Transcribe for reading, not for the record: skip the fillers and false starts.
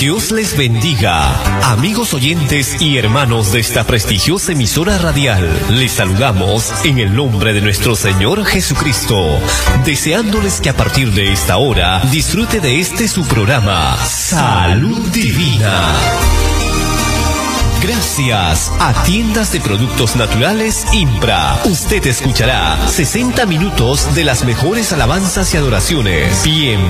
Dios les bendiga, amigos oyentes y hermanos de esta prestigiosa emisora radial. Les saludamos en el nombre de nuestro Señor Jesucristo, deseándoles que a partir de esta hora disfrute de este su programa, Salud Divina. Gracias a Tiendas de Productos Naturales Impra, usted escuchará 60 minutos de las mejores alabanzas y adoraciones. Bien